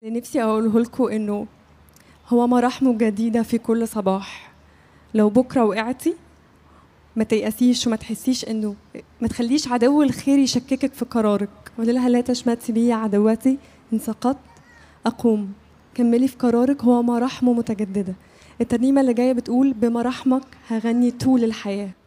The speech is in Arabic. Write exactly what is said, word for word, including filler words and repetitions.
اللي نفسي اقوله لكم انه هو مراحمه جديده في كل صباح. لو بكره وقعتي ما تيأسيش وما تحسيش انه ما تخليش عدو الخير يشككك في قرارك. قولي لها لا تشمتي بي يا عدوتي، ان سقطت اقوم. كملي في قرارك، هو مراحمه متجدده. الترنيمه اللي جايه بتقول بمراحمك هغني طول الحياه.